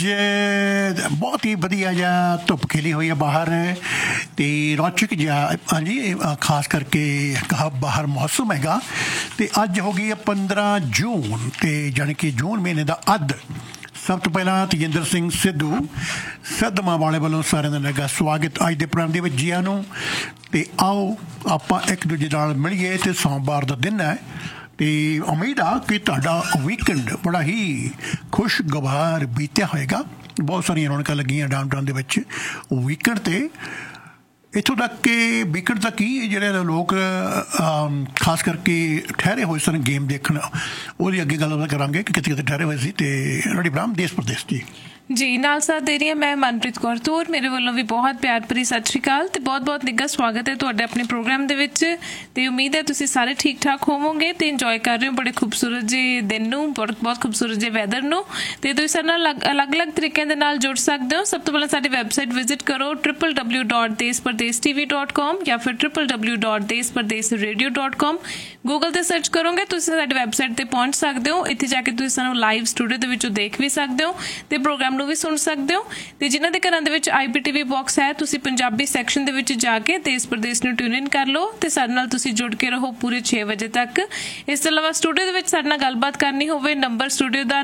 ਜੇ ਬਹੁਤ ਹੀ ਵਧੀਆ ਜਿਹਾ ਧੁੱਪ ਖਿਲੀ ਹੋਈ ਹੈ ਬਾਹਰ ਅਤੇ ਰੌਚਕ ਜਿਹਾ ਹਾਂਜੀ ਖਾਸ ਕਰਕੇ ਬਾਹਰ ਮੌਸਮ ਹੈਗਾ। ਅਤੇ ਅੱਜ ਹੋ ਗਈ ਹੈ 15 ਜੂਨ ਅਤੇ ਜਾਣੀ ਕਿ ਜੂਨ ਮਹੀਨੇ ਦਾ ਅੱਧ। ਸਭ ਤੋਂ ਪਹਿਲਾਂ ਤੇਜਿੰਦਰ ਸਿੰਘ ਸਿੱਧਵਾਂ ਵਾਲੇ ਵੱਲੋਂ ਸਾਰਿਆਂ ਦਾ ਲੱਗਾ ਸਵਾਗਤ ਅੱਜ ਦੇ ਪ੍ਰੋਗਰਾਮ ਦੇ ਵਿੱਚ ਜੀਆਂ ਨੂੰ। ਅਤੇ ਆਓ ਆਪਾਂ ਇੱਕ ਦੂਜੇ ਨਾਲ ਮਿਲੀਏ। ਅਤੇ ਸੋਮਵਾਰ ਦਾ ਦਿਨ ਹੈ ਅਤੇ ਉਮੀਦ ਆ ਕਿ ਤੁਹਾਡਾ ਵੀਕਐਂਡ ਬੜਾ ਹੀ ਖੁਸ਼ਗਵਾਰ ਬੀਤਿਆ ਹੋਏਗਾ। ਬਹੁਤ ਸਾਰੀਆਂ ਰੌਣਕਾਂ ਲੱਗੀਆਂ ਡਾਊਨਟਾਊਨ ਦੇ ਵਿੱਚ ਵੀਕਐਂਡ 'ਤੇ। ਇੱਥੋਂ ਤੱਕ ਕਿ ਵੀਕਐਂਡ ਤੱਕ ਹੀ ਜਿਹੜੇ ਲੋਕ ਖਾਸ ਕਰਕੇ ਠਹਿਰੇ ਹੋਏ ਸਨ ਗੇਮ ਦੇਖਣ, ਉਹਦੀ ਅੱਗੇ ਗੱਲ ਕਰਾਂਗੇ ਕਿ ਕਿਤੇ ਕਿਤੇ ਠਹਿਰੇ ਹੋਏ ਸੀ। ਅਤੇ ਰੜੀ ਬ੍ਰਾਹਮ ਦੇਸ਼ ਪ੍ਰਦੇਸ਼ ਜੀ ਨਾਲ ਸਾਥ ਦੇ ਰਹੀ ਹਾਂ ਮੈਂ ਮਨਪ੍ਰੀਤ ਕੌਰ ਤੂਰ। ਮੇਰੇ ਵੱਲੋਂ ਵੀ ਬਹੁਤ ਪਿਆਰ ਭਰੀ ਸਤਿ ਸ਼੍ਰੀ ਅਕਾਲ ਅਤੇ ਬਹੁਤ ਬਹੁਤ ਨਿੱਘਾ ਸਵਾਗਤ ਹੈ ਤੁਹਾਡੇ ਆਪਣੇ ਪ੍ਰੋਗਰਾਮ ਦੇ ਵਿੱਚ। ਅਤੇ ਉਮੀਦ ਹੈ ਤੁਸੀਂ ਸਾਰੇ ਠੀਕ ਠਾਕ ਹੋਵੋਗੇ ਅਤੇ ਇੰਜੋਏ ਕਰ ਰਹੇ ਹੋ ਬੜੇ ਖੂਬਸੂਰਤ ਜਿਹੇ ਦਿਨ ਨੂੰ, ਬਹੁਤ ਖੂਬਸੂਰਤ ਜਿਹੇ ਵੈਦਰ ਨੂੰ। ਅਤੇ ਤੁਸੀਂ ਸਾਡੇ ਨਾਲ ਅਲੱਗ-ਅਲੱਗ ਤਰੀਕਿਆਂ ਦੇ ਨਾਲ ਜੁੜ ਸਕਦੇ ਹੋ। ਸਭ ਤੋਂ ਪਹਿਲਾਂ ਸਾਡੀ ਵੈਬਸਾਈਟ ਵਿਜ਼ਿਟ ਕਰੋ www.deshpardeshTV.com ਜਾਂ ਫਿਰ www.deshpardeshradio.com। ਗੂਗਲ 'ਤੇ ਸਰਚ ਕਰੋਗੇ ਤੁਸੀਂ ਸਾਡੀ ਵੈਬਸਾਈਟ 'ਤੇ ਪਹੁੰਚ ਸਕਦੇ ਹੋ। ਇੱਥੇ ਜਾ ਕੇ ਤੁਸੀਂ ਸਾਨੂੰ ਲਾਈਵ ਸਟੂਡੀਓ ਦੇ ਵਿੱਚੋਂ ਦੇਖ ਵੀ ਸਕਦੇ ਹੋ ਅਤੇ ਪ੍ਰੋਗਰਾਮ ਨੂੰ ਵੀ ਸੁਣ ਸਕਦੇ ਹੋ। ਤੇ ਜਿਨ੍ਹਾਂ ਦੇ ਘਰਾਂ ਦੇ ਵਿੱਚ IPTV ਬਾਕਸ ਹੈ ਤੁਸੀਂ ਪੰਜਾਬੀ ਸੈਕਸ਼ਨ ਦੇ ਵਿੱਚ ਜਾ ਕੇ ਦੇਸ਼ ਪ੍ਰਦੇਸ਼ ਨੂੰ ਟਿਊਨ ਇਨ ਕਰ ਲਓ ਤੇ ਸਾਡੇ ਨਾਲ ਤੁਸੀਂ ਜੁੜ ਕੇ ਰਹੋ ਪੂਰੇ 6 ਵਜੇ ਤੱਕ। ਇਸ ਤੋਂ ਇਲਾਵਾ ਸਟੂਡੀਓ ਦੇ ਵਿੱਚ ਸਾਡੇ ਨਾਲ ਗੱਲਬਾਤ ਕਰਨੀ ਹੋਵੇ ਨੰਬਰ ਸਟੂਡੀਓ ਦਾ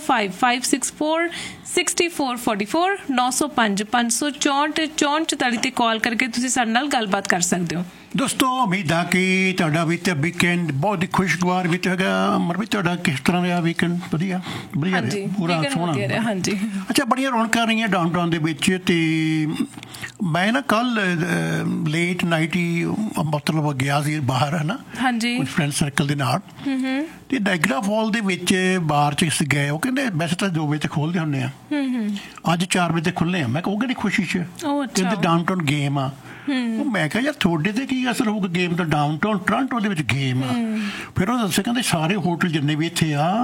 9055646444 905-564-6444 ਤੇ ਕਾਲ ਕਰਕੇ ਤੁਸੀਂ ਸਾਡੇ ਨਾਲ ਗੱਲਬਾਤ ਕਰ ਸਕਦੇ ਹੋ। ਦੋਸਤੋ ਉਮੀਦ ਆ ਕਿ ਤੁਹਾਡਾ ਵੀ ਤੇ ਵੀਕਐਂਡ ਬਹੁਤ ਹੀ ਖੁਸ਼ਗਵਾਰ ਬੀਤੇਗਾ। ਮਰਵੀ ਤੁਹਾਡਾ ਕਿਸ ਤਰ੍ਹਾਂ ਰਿਹਾ ਵੀਕਐਂਡ? ਵਧੀਆ ਪੂਰਾ ਸੋਹਣਾ। ਹਾਂਜੀ ਅੱਛਾ, ਬੜੀਆਂ ਰੌਣਕਾਂ ਰਹੀਆਂ ਡਾਊਨਟਾਊਨ ਦੇ ਵਿੱਚ। ਅਤੇ ਮੈਂ ਨਾ ਕੱਲ੍ਹ ਲੇਟ ਨਾਈਟ ਹੀ ਮਤਲਬ ਗਿਆ ਸੀ ਬਾਹਰ ਹੈ ਨਾ, ਹਾਂਜੀ ਕੁਝ ਫਰੈਂਡ ਸਰਕਲ ਦੇ ਨਾਲ। ਅਤੇ ਨਾਇਗਰਾ ਫਾਲ ਦੇ ਵਿੱਚ ਬਾਰ 'ਚ ਗਏ। ਉਹ ਕਹਿੰਦੇ ਵੈਸੇ ਤਾਂ 2 ਵਜੇ ਤੱਕ ਖੋਲ੍ਹਦੇ ਹੁੰਦੇ ਆ, ਅੱਜ 4 ਵਜੇ ਤੱਕ ਖੁੱਲ੍ਹੇ ਆ। ਮੈਂ ਕਿਹਾ ਉਹ ਕਿਹੜੀ ਖੁਸ਼ੀ 'ਚ ਕਹਿੰਦੇ ਡਾਊਨਟਾਊਨ ਗੇਮ ਆ। ਮੈਂ ਕਿਹਾ ਯਾਰ ਤੁਹਾਡੇ 'ਤੇ ਕੀ ਅਸਰ ਹੋਊਗਾ ਗੇਮ ਦਾ? ਡਾਊਨਟਾਊਨ ਟੋਰਾਂਟੋ ਦੇ ਵਿੱਚ ਗੇਮ ਆ। ਫਿਰ ਉਹ ਦੱਸਿਆ ਕਹਿੰਦੇ ਸਾਰੇ ਹੋਟਲ ਜਿੰਨੇ ਵੀ ਇੱਥੇ ਆ